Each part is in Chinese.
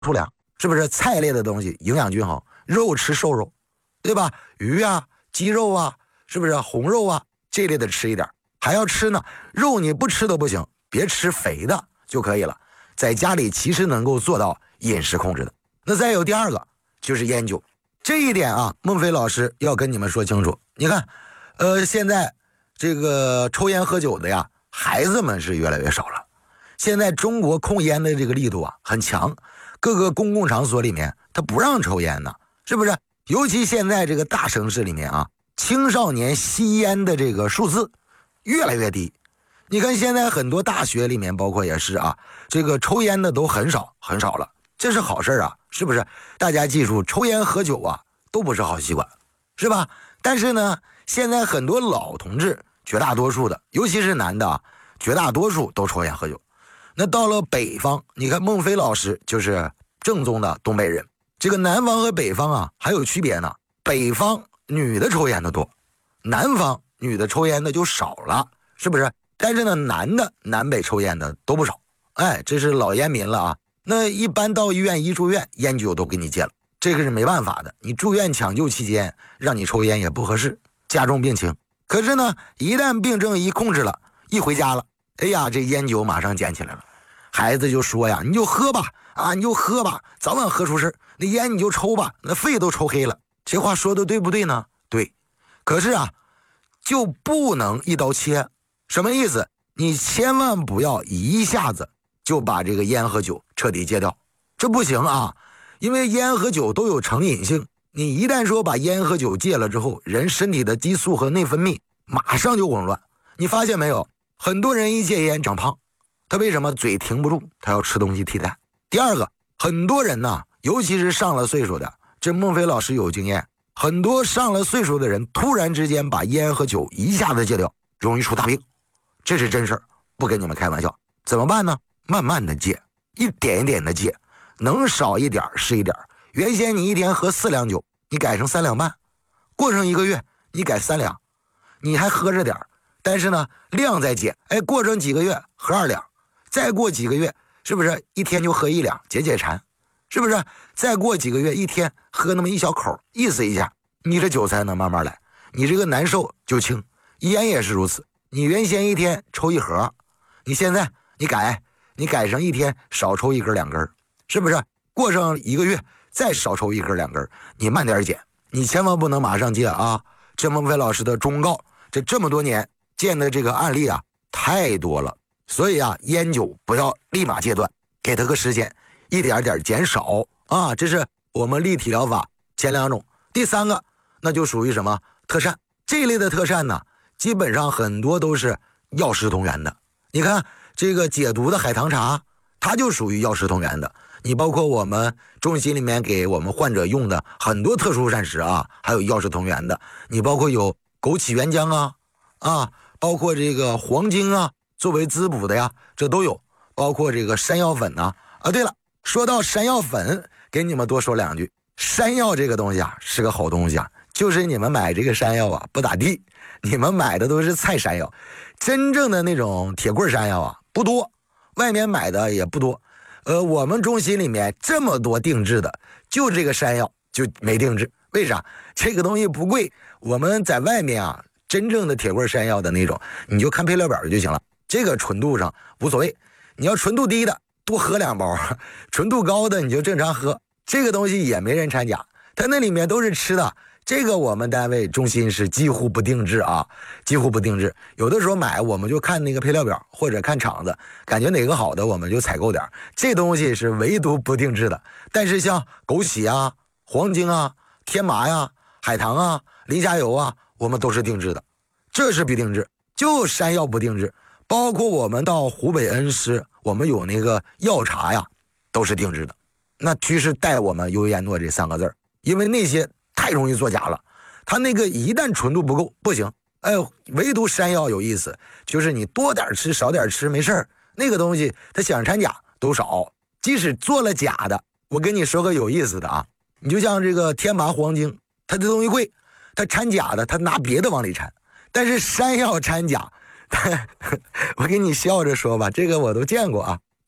粗粮，是不是？菜类的东西营养均衡，肉吃瘦肉，对吧？鱼啊、鸡肉啊，是不是？红肉啊这类的吃一点，还要吃呢。肉你不吃都不行，别吃肥的就可以了。在家里其实能够做到饮食控制的。那再有第二个就是烟酒，这一点啊，孟非老师要跟你们说清楚。你看，现在这个抽烟喝酒的呀，孩子们是越来越少了。现在中国控烟的这个力度啊很强，各个公共场所里面他不让抽烟呢，是不是？尤其现在这个大城市里面啊，青少年吸烟的这个数字越来越低。你看现在很多大学里面，包括也是啊，这个抽烟的都很少很少了，这是好事啊，是不是？大家记住，抽烟喝酒啊都不是好习惯，是吧？但是呢，现在很多老同志，绝大多数的，尤其是男的啊，绝大多数都抽烟喝酒。那到了北方，你看孟非老师就是正宗的东北人。这个南方和北方啊还有区别呢，北方女的抽烟的多，南方女的抽烟的就少了，是不是？但是呢，男的南北抽烟的都不少，哎，这是老烟民了啊。那一般到医院一住院，烟酒都给你戒了，这个是没办法的。你住院抢救期间让你抽烟也不合适，加重病情。可是呢，一旦病症一控制了，一回家了，哎呀，这烟酒马上捡起来了。孩子就说呀，你就喝吧，啊，你就喝吧，早晚喝出事。那烟你就抽吧，那肺都抽黑了。这话说的对不对呢？对。可是啊，就不能一刀切。什么意思？你千万不要一下子就把这个烟和酒彻底戒掉，这不行啊！因为烟和酒都有成瘾性，你一旦说把烟和酒戒了之后，人身体的激素和内分泌马上就紊乱。你发现没有？很多人一戒烟长胖，他为什么？嘴停不住，他要吃东西替代。第二个，很多人呢，尤其是上了岁数的，这孟非老师有经验，很多上了岁数的人突然之间把烟和酒一下子戒掉，容易出大病。这是真事儿，不跟你们开玩笑。怎么办呢？慢慢的戒，一点一点的戒，能少一点是一点。原先你一天喝4两酒，你改成3两半，过上1个月你改3两，你还喝着点，但是呢量在减，哎，过上几个月喝2两，再过几个月是不是一天就喝1两，解解馋，是不是？再过几个月一天喝那么一小口，意思一下，你这酒才能慢慢来，你这个难受就轻。烟也是如此，你原先一天抽1盒，你现在你改成一天少抽1根2根，是不是？过上1个月再少抽1根2根，你慢点减，你千万不能马上戒啊！这孟非老师的忠告，这么多年见的这个案例啊太多了，所以啊，烟酒不要立马戒断，给他个时间，一点点减少啊！这是我们立体疗法前2种。第3个那就属于什么？特膳。这一类的特膳呢，基本上很多都是药食同源的。你看这个解毒的海棠茶，它就属于药食同源的。你包括我们中心里面给我们患者用的很多特殊膳食啊，还有药食同源的。你包括有枸杞原浆包括这个黄精啊，作为滋补的呀，这都有。包括这个山药粉呐。对了，说到山药粉，给你们多说2句。山药这个东西啊，是个好东西啊，就是你们买这个山药啊不咋地，你们买的都是菜山药，真正的那种铁棍山药啊不多，外面买的也不多。我们中心里面这么多定制的，就这个山药就没定制。为啥？这个东西不贵，我们在外面啊，真正的铁棍山药的那种，你就看配料表就行了。这个纯度上无所谓，你要纯度低的多喝2包，纯度高的你就正常喝。这个东西也没人掺假，它那里面都是吃的。这个我们单位中心是几乎不定制啊，几乎不定制。有的时候买我们就看那个配料表或者看厂子，感觉哪个好的我们就采购点。这东西是唯独不定制的。但是像枸杞啊、黄精啊、天麻呀、海棠啊、林虾油啊，我们都是定制的。这是必定制，就山药不定制。包括我们到湖北恩施，我们有那个药茶呀，都是定制的。那居是带我们优烟诺这3个字，因为那些太容易作假了，它那个一旦纯度不够不行。唯独山药有意思，就是你多点吃少点吃没事儿，那个东西它想掺假都少。即使做了假的，我跟你说个有意思的啊，你就像这个天麻黄精，它这东西贵，它掺假的它拿别的往里掺，但是山药掺假，我给你笑着说吧，这个我都见过啊。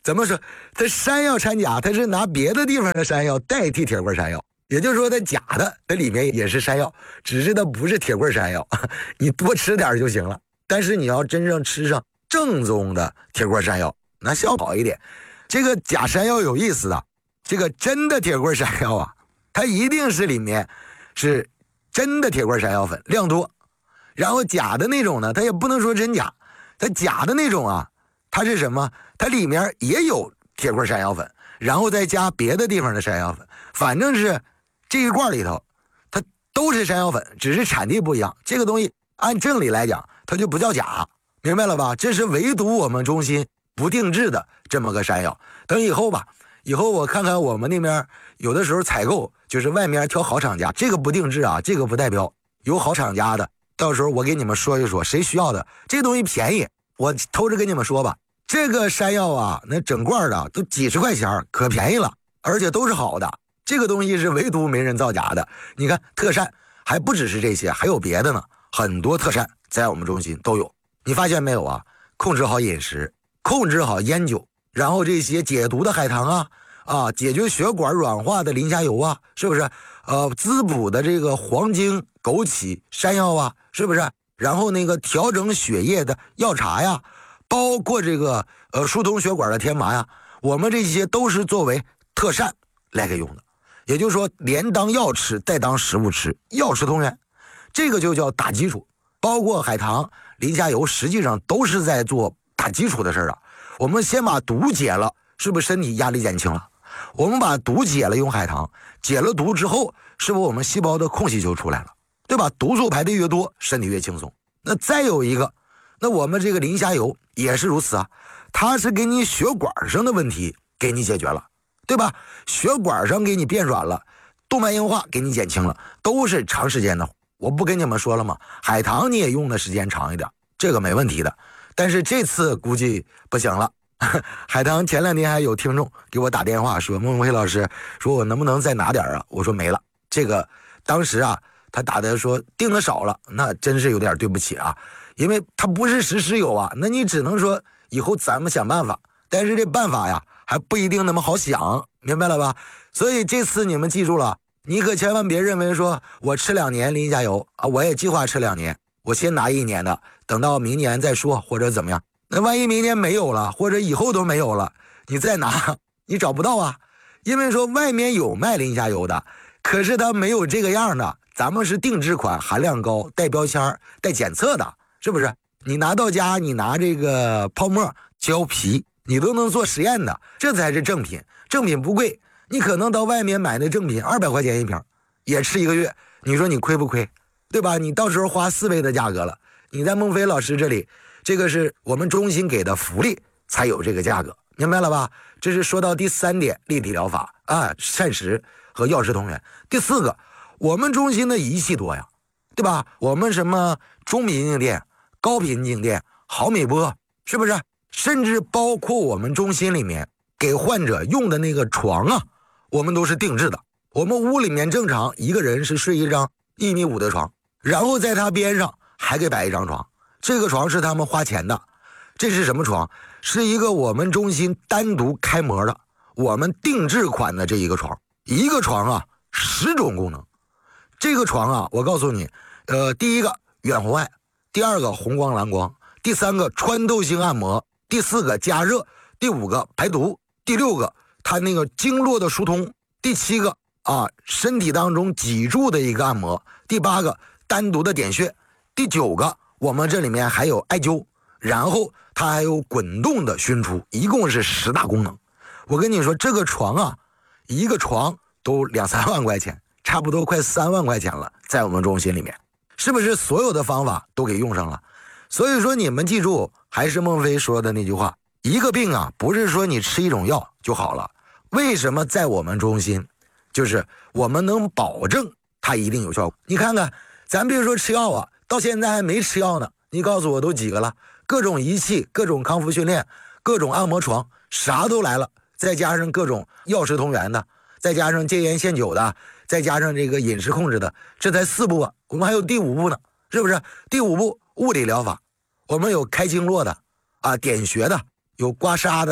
怎么说？它山药掺钾，它是拿别的地方的山药代替铁棍山药，也就是说它假的，它里面也是山药，只是它不是铁棍山药，你多吃点就行了。但是你要真正吃上正宗的铁棍山药，那效好一点。这个假山药有意思的，这个真的铁棍山药啊，它一定是里面是真的铁棍山药粉，量多。然后假的那种呢，它也不能说真假，它假的那种啊，它是什么？它里面也有铁棍山药粉，然后再加别的地方的山药粉，反正是这一罐里头它都是山药粉，只是产地不一样。这个东西按正理来讲它就不叫假，明白了吧？这是唯独我们中心不定制的这么个山药。等以后吧，以后我看看我们那边有的时候采购就是外面挑好厂家，这个不定制啊，这个不代表有好厂家的，到时候我给你们说一说谁需要的。这东西便宜，我偷着跟你们说吧，这个山药啊，那整罐的都几十块钱，可便宜了，而且都是好的。这个东西是唯独没人造假的。你看特膳还不只是这些，还有别的呢，很多特膳在我们中心都有。你发现没有啊？控制好饮食，控制好烟酒，然后这些解毒的海棠解决血管软化的磷虾油啊，是不是？滋补的这个黄精、枸杞、山药啊，是不是？然后那个调整血液的药茶呀，包括这个疏通血管的天麻呀，我们这些都是作为特膳来给用的。也就是说，连当药吃，再当食物吃，药食同源，这个就叫打基础。包括海棠、磷虾油，实际上都是在做打基础的事啊。我们先把毒解了，是不是身体压力减轻了？我们把毒解了，用海棠解了毒之后，是不是我们细胞的空隙就出来了，对吧？毒素排的越多，身体越轻松。那再有一个，那我们这个磷虾油也是如此啊，它是给你血管上的问题给你解决了，对吧？血管上给你变软了，动脉硬化给你减轻了，都是长时间的。我不跟你们说了吗？海棠你也用的时间长一点，这个没问题的。但是这次估计不行了。海棠前2天还有听众给我打电话说，孟非老师说我能不能再拿点啊？我说没了。这个当时啊，他打的说订的少了，那真是有点对不起啊，因为他不是时时有啊，那你只能说以后咱们想办法，但是这办法呀还不一定那么好想，明白了吧？所以这次你们记住了，你可千万别认为说我吃2年磷虾油啊，我也计划吃2年，我先拿1年的，等到明年再说，或者怎么样。那万一明年没有了，或者以后都没有了，你再拿你找不到啊。因为说外面有卖磷虾油的，可是它没有这个样的，咱们是定制款，含量高，带标签带检测的，是不是？你拿到家，你拿这个泡沫胶皮，你都能做实验的，这才是正品。正品不贵，你可能到外面买那正品200块钱1瓶，也吃1个月，你说你亏不亏？对吧？你到时候花4倍的价格了。你在孟非老师这里，这个是我们中心给的福利，才有这个价格，明白了吧？这是说到第3点，立体疗法啊，膳食和药食同源。第4个，我们中心的仪器多呀，对吧？我们什么中频静电、高频静电、毫米波，是不是？甚至包括我们中心里面给患者用的那个床啊，我们都是定制的。我们屋里面正常一个人是睡一张1.5米的床，然后在他边上还给摆一张床，这个床是他们花钱的。这是什么床？是一个我们中心单独开模的，我们定制款的这一个床。一个床啊，10种功能。这个床啊，我告诉你，第一个远红外，第2个红光蓝光，第3个穿透性按摩，第4个加热，第5个排毒，第6个它那个经络的疏通，第7个身体当中脊柱的一个按摩，第8个单独的点穴，第9个我们这里面还有艾灸，然后它还有滚动的熏出，一共是10大功能。我跟你说，这个床啊，一个床都2-3万块钱，差不多快3万块钱了，在我们中心里面，是不是所有的方法都给用上了？所以说你们记住，还是孟非说的那句话，一个病啊，不是说你吃一种药就好了。为什么在我们中心，就是我们能保证它一定有效果？你看看，咱别说吃药啊，到现在还没吃药呢，你告诉我都几个了？各种仪器，各种康复训练，各种按摩床，啥都来了，再加上各种药食同源的，再加上戒烟限酒的，再加上这个饮食控制的，这才4步啊，我们还有第5步呢，是不是？第5步物理疗法，我们有开经络的点穴的，有刮痧的，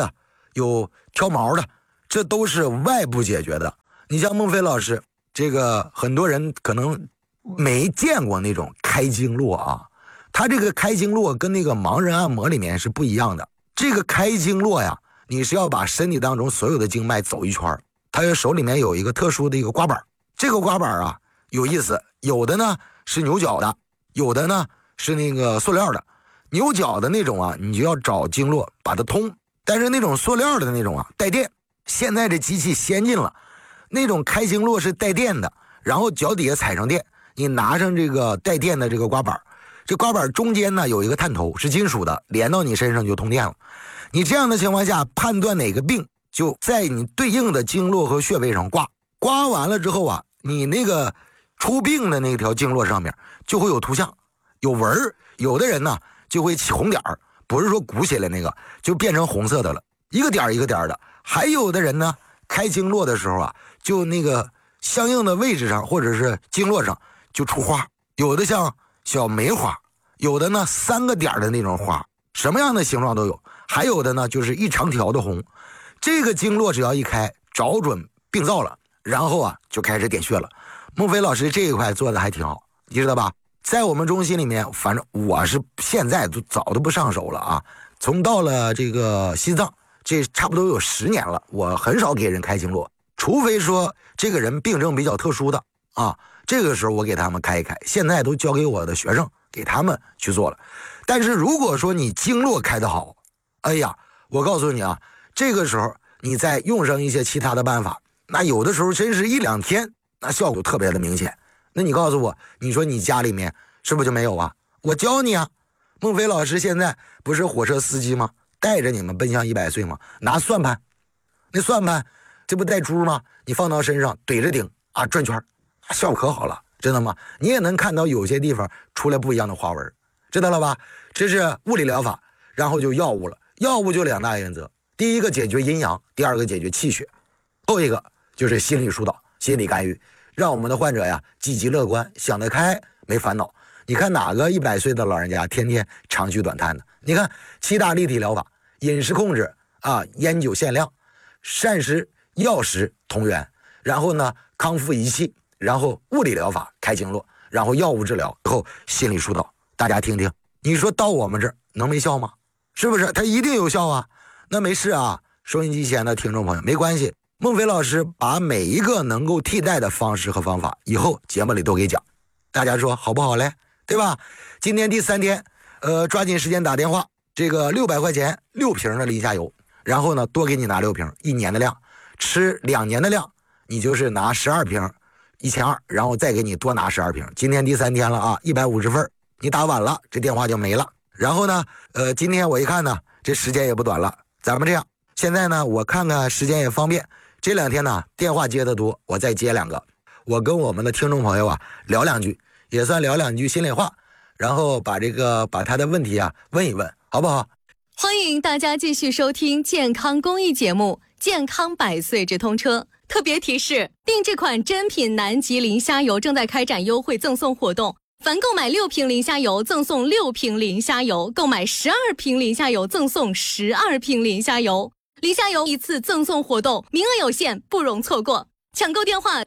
有挑毛的，这都是外部解决的。你像孟非老师，这个很多人可能没见过那种开经络啊，他这个开经络跟那个盲人按摩里面是不一样的。这个开经络呀，你是要把身体当中所有的经脉走一圈，他手里面有一个特殊的一个刮板，这个刮板啊有意思，有的呢是牛角的，有的呢是那个塑料的。牛角的那种啊，你就要找经络把它通，但是那种塑料的那种啊带电，现在这机器先进了，那种开经络是带电的，然后脚底下踩上电，你拿上这个带电的这个刮板，这刮板中间呢有一个探头是金属的，连到你身上就通电了。你这样的情况下判断哪个病，就在你对应的经络和穴位上刮，刮完了之后啊，你那个出病的那条经络上面就会有图像有纹儿，有的人呢就会起红点儿，不是说鼓起来那个，就变成红色的了，一个点儿一个点儿的。还有的人呢开经络的时候啊，就那个相应的位置上或者是经络上就出花，有的像小梅花，有的呢3个点的那种花，什么样的形状都有，还有的呢就是一长条的红。这个经络只要一开，找准病灶了，然后啊就开始点穴了。孟非老师这一块做的还挺好，你知道吧？在我们中心里面，反正我是现在都早都不上手了啊。从到了这个西藏，这差不多有10年了，我很少给人开经络，除非说这个人病症比较特殊的啊，这个时候我给他们开一开。现在都交给我的学生给他们去做了。但是如果说你经络开得好，哎呀，我告诉你啊，这个时候你再用上一些其他的办法，那有的时候真是1、2天，那效果特别的明显。那你告诉我，你说你家里面是不是就没有啊？我教你啊。孟非老师现在不是火车司机吗？带着你们奔向100岁吗？拿算盘，那算盘这不带珠吗？你放到身上怼着顶啊，转圈，效果可好了，知道吗？你也能看到有些地方出来不一样的花纹，知道了吧？这是物理疗法，然后就药物了。药物就2大原则，第一个解决阴阳，第二个解决气血，后一个就是心理疏导、心理干预，让我们的患者呀积极乐观，想得开，没烦恼。你看哪个100岁的老人家天天长吁短叹的？你看7大立体疗法，饮食控制啊，烟酒限量，膳食药食同源，然后呢康复仪器，然后物理疗法开经络，然后药物治疗，然后心理疏导。大家听听，你说到我们这儿能没效吗？是不是？它一定有效啊。那没事啊，收音机前的听众朋友没关系，孟非老师把每一个能够替代的方式和方法以后节目里都给讲，大家说好不好嘞？对吧？今天第3天，抓紧时间打电话，这个600块钱6瓶的林下油，然后呢多给你拿6瓶，1年的量，吃2年的量，你就是拿12瓶，1200，然后再给你多拿12瓶。今天第3天了啊，150份，你打晚了这电话就没了。然后呢，今天我一看呢，这时间也不短了，咱们这样，现在呢我看看时间也方便，这2天呢电话接得多，我再接2个，我跟我们的听众朋友啊聊2句，也算聊2句心里话，然后把他的问题啊问一问，好不好？ 欢迎大家继续收听健康公益节目《健康100岁直通车》。特别提示：定制款真品南极磷虾油正在开展优惠赠送活动，凡购买6瓶磷虾油赠送6瓶磷虾油，购买12瓶磷虾油赠送12瓶磷虾油。磷虾油一次赠送活动，名额有限，不容错过。抢购电话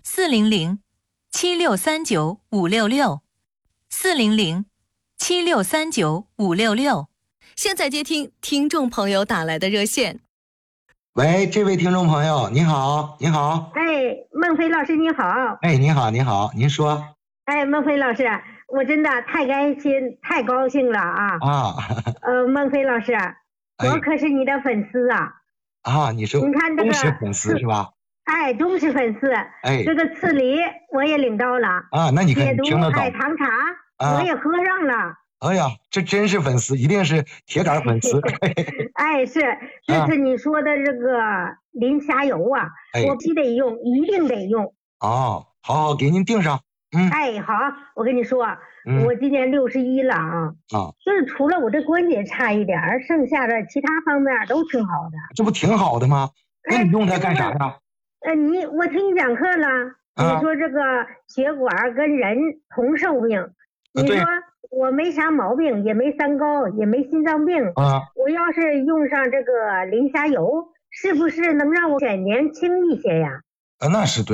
400-7639-566，400-7639-566。 现在接听听众朋友打来的热线。 喂，这位听众朋友，你好，你好。 哎，孟非老师你好。 哎，你好，你好，您说。 哎，孟非老师，我真的太开心，太高兴了啊！孟非老师，我可是你的粉丝啊！ 啊，你是你看这个忠实粉丝是吧？ 哎，忠实粉丝。 哎， 这个赐礼我也领到了啊，那你看解毒听得懂海棠茶我也喝上了。 哎呀，这真是粉丝，一定是铁杆粉丝。 哎，是，这是你说的这个磷虾油啊，我必得用，一定得用。 哦，好，给您订上。 哎，好，我跟你说，我今年61了啊，就是除了我这关节差一点，剩下的其他方面都挺好的。 这不挺好的吗？那你用它干啥呀？ 我听你讲课了，你说这个血管跟人同寿命，你说我没啥毛病，也没三高，也没心脏病我要是用上这个磷虾油， 是不是能让我显年轻一些呀？ 那是对。